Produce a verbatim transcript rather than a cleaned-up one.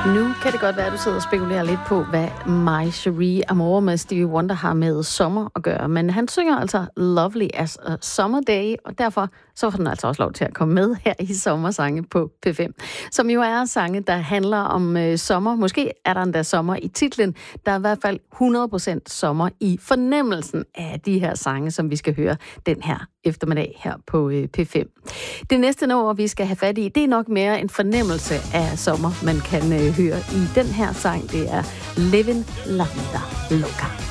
Nu kan det godt være, at du sidder og spekulerer lidt på, hvad My Cherie Amour med Stevie Wonder har med sommer at gøre. Men han synger altså Lovely as a Summer Day, og derfor så får den altså også lov til at komme med her i Sommersange på P fem. Som jo er sange, der handler om øh, sommer. Måske er der endda sommer i titlen. Der er i hvert fald hundrede procent sommer i fornemmelsen af de her sange, som vi skal høre den her eftermiddag her på øh, P fem. Det næste nummer, vi skal have fat i, det er nok mere en fornemmelse af sommer, man kan øh, høre i den her sang. Det er Living La Vida Loca.